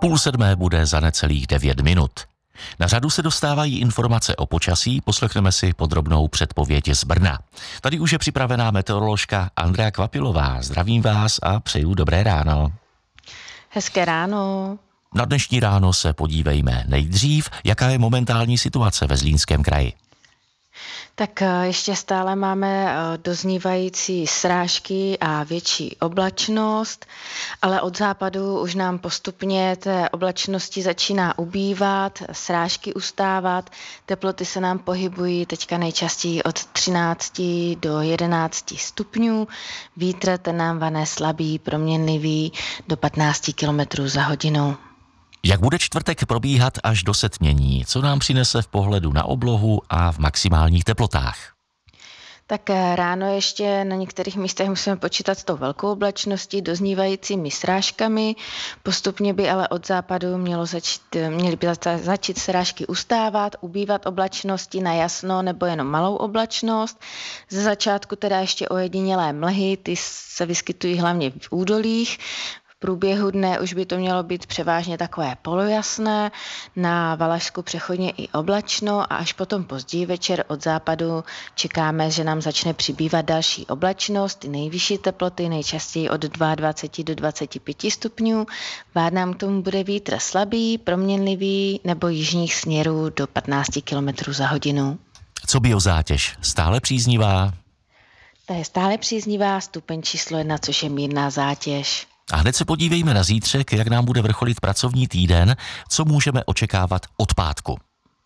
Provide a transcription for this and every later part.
6:30 bude za necelých 9 minut. Na řadu se dostávají informace o počasí, poslechneme si podrobnou předpověď z Brna. Tady už je připravená meteoroložka Andrea Kvapilová. Zdravím vás a přeju dobré ráno. Hezké ráno. Na dnešní ráno se podívejme nejdřív, jaká je momentální situace ve Zlínském kraji. Tak ještě stále máme doznívající srážky a větší oblačnost, ale od západu už nám postupně té oblačnosti začíná ubývat, srážky ustávat, teploty se nám pohybují teďka nejčastěji od 13 do 11 stupňů, vítr ten nám vane slabý, proměnlivý do 15 km za hodinu. Jak bude čtvrtek probíhat až do setmění? Co nám přinese v pohledu na oblohu a v maximálních teplotách? Tak ráno ještě na některých místech musíme počítat s tou velkou oblačností, doznívajícími srážkami. Postupně by ale od západu měly by začít srážky ustávat, ubývat oblačnosti na jasno nebo jenom malou oblačnost. Ze začátku teda ještě ojedinělé mlhy, ty se vyskytují hlavně v údolích. V průběhu dne už by to mělo být převážně takové polojasné, na Valašsku přechodně i oblačno a až potom později večer od západu čekáme, že nám začne přibývat další oblačnost, ty nejvyšší teploty, nejčastěji od 22 do 25 stupňů. Vád nám k tomu bude vítr slabý, proměnlivý nebo jižních směrů do 15 km za hodinu. Co biozátěž? Stále příznivá? Ta je stále příznivá, stupeň číslo 1, což je mírná zátěž. A hned se podívejme na zítřek, jak nám bude vrcholit pracovní týden, co můžeme očekávat od pátku.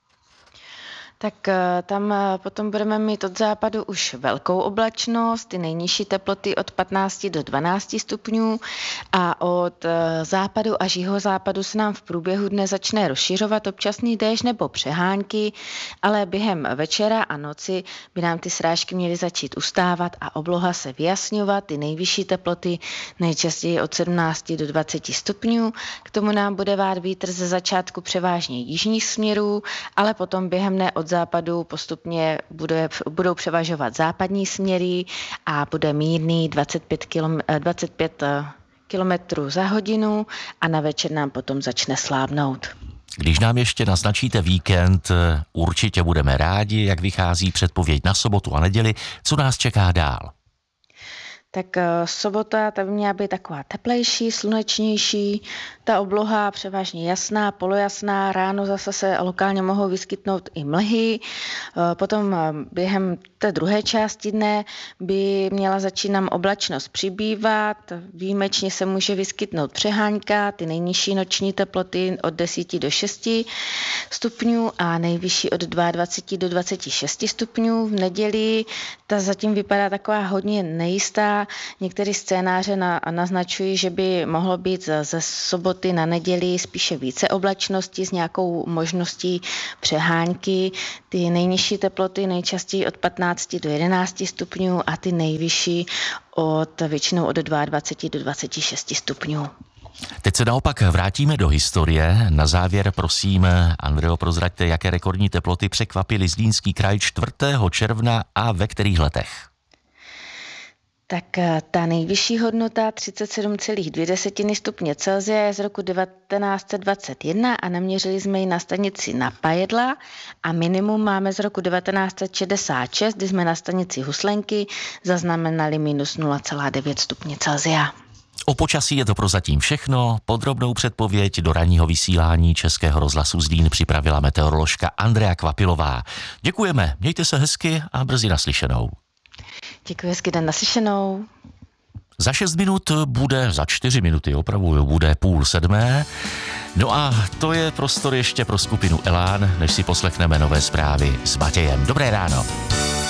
Tak tam potom budeme mít od západu už velkou oblačnost, ty nejnižší teploty od 15 do 12 stupňů a od západu až jihozápadu se nám v průběhu dne začne rozšiřovat občasný déšť nebo přehánky, ale během večera a noci by nám ty srážky měly začít ustávat a obloha se vyjasňovat, ty nejvyšší teploty nejčastěji od 17 do 20 stupňů. K tomu nám bude vát vítr ze začátku převážně jižních směrů, ale potom během dne od západu postupně budou převažovat západní směry a bude mírný 25 km za hodinu a na večer nám potom začne slábnout. Když nám ještě naznačíte víkend, určitě budeme rádi, jak vychází předpověď na sobotu a neděli, co nás čeká dál. Tak sobota ta by měla být taková teplejší, slunečnější, ta obloha převážně jasná, polojasná, ráno zase se lokálně mohou vyskytnout i mlhy, potom během té druhé části dne by měla začít nám oblačnost přibývat, výjimečně se může vyskytnout přehánka, ty nejnižší noční teploty od 10 do 6 stupňů a nejvyšší od 22 do 26 stupňů. V neděli ta zatím vypadá taková hodně nejistá. Některé scénáře naznačují, že by mohlo být ze soboty na neděli spíše více oblačnosti s nějakou možností přehánky. Ty nejnižší teploty nejčastěji od 15 do 11 stupňů a ty nejvyšší většinou od 22 do 26 stupňů. Teď se naopak vrátíme do historie. Na závěr prosím, Andreo, prozraďte, jaké rekordní teploty překvapily Zlínský kraj 4. června a ve kterých letech? Tak ta nejvyšší hodnota 37,2 stupně Celsia je z roku 1921 a naměřili jsme ji na stanici Napajedla a minimum máme z roku 1966, kdy jsme na stanici Huslenky zaznamenali minus 0,9 stupně Celsia. O počasí je to prozatím všechno. Podrobnou předpověď do ranního vysílání Českého rozhlasu Zlín připravila meteoroložka Andrea Kvapilová. Děkujeme, mějte se hezky a brzy naslyšenou. Děkuji, hezký den, naslyšenou. Za 6 minut za 4 minuty opravuju, bude 6:30. No a to je prostor ještě pro skupinu Elán, než si poslechneme nové zprávy s Matějem. Dobré ráno.